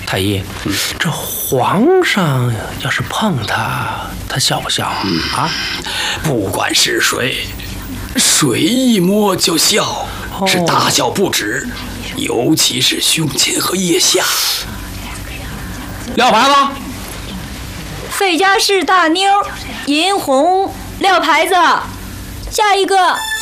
太医，这皇上要是碰他，他笑不笑啊？ 不管是谁，水一摸就笑，是大笑不止，尤其是胸前和腋下。 撂牌子。 费家氏大妞，银红，撂牌子。下一个。